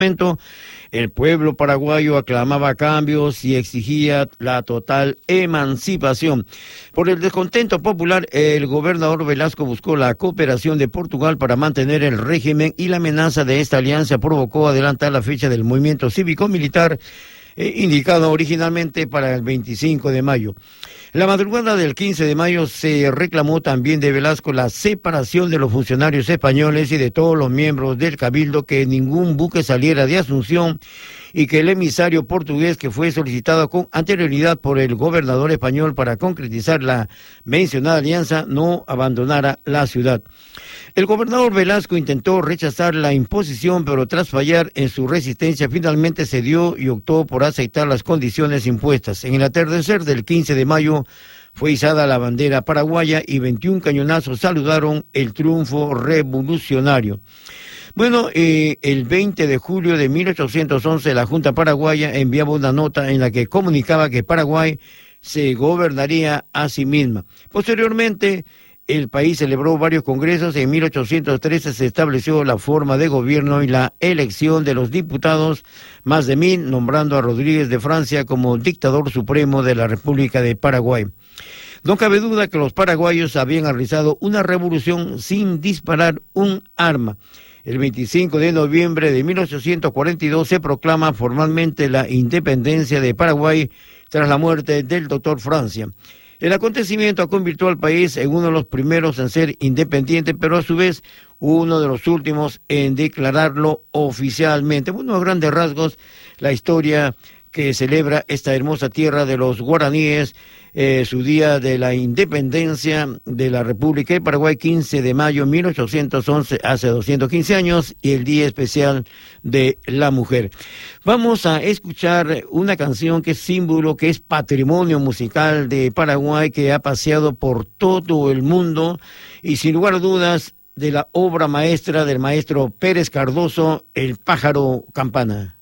El pueblo paraguayo aclamaba cambios y exigía la total emancipación. Por el descontento popular, el gobernador Velasco buscó la cooperación de Portugal para mantener el régimen, y la amenaza de esta alianza provocó adelantar la fecha del movimiento cívico-militar indicado originalmente para el 25 de mayo. La madrugada del 15 de mayo se reclamó también de Velasco la separación de los funcionarios españoles y de todos los miembros del Cabildo, que ningún buque saliera de Asunción y que el emisario portugués, que fue solicitado con anterioridad por el gobernador español para concretizar la mencionada alianza, no abandonara la ciudad. El gobernador Velasco intentó rechazar la imposición, pero tras fallar en su resistencia, finalmente cedió y optó por aceptar las condiciones impuestas. En el atardecer del 15 de mayo fue izada la bandera paraguaya y 21 cañonazos saludaron el triunfo revolucionario. Bueno, el 20 de julio de 1811 la Junta Paraguaya enviaba una nota en la que comunicaba que Paraguay se gobernaría a sí misma. Posteriormente, el país celebró varios congresos. En 1813 se estableció la forma de gobierno y la elección de los diputados, más de 1000, nombrando a Rodríguez de Francia como dictador supremo de la República de Paraguay. No cabe duda que los paraguayos habían realizado una revolución sin disparar un arma. El 25 de noviembre de 1842 se proclama formalmente la independencia de Paraguay tras la muerte del doctor Francia. El acontecimiento convirtió al país en uno de los primeros en ser independiente, pero a su vez uno de los últimos en declararlo oficialmente. Bueno, a grandes rasgos, la historia que celebra esta hermosa tierra de los guaraníes, su día de la independencia de la República de Paraguay, 15 de mayo de 1811, hace 215 años, y el Día Especial de la Mujer. Vamos a escuchar una canción que es símbolo, que es patrimonio musical de Paraguay, que ha paseado por todo el mundo, y sin lugar a dudas, de la obra maestra del maestro Pérez Cardoso, El pájaro campana.